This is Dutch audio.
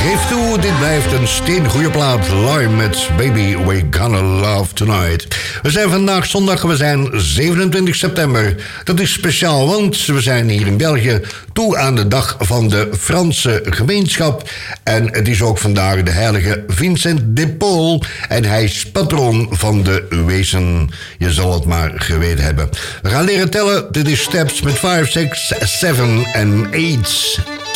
Geef toe, dit blijft een steengoeie plaat. Lime met Baby We Gonna Love Tonight. We zijn vandaag zondag, we zijn 27 september. Dat is speciaal, want we zijn hier in België toe aan de dag van de Franse gemeenschap. En het is ook vandaag de heilige Vincent de Paul. En hij is patroon van de wezen. Je zal het maar geweten hebben. We gaan leren tellen. Dit is Steps met 5, 6, 7 en 8.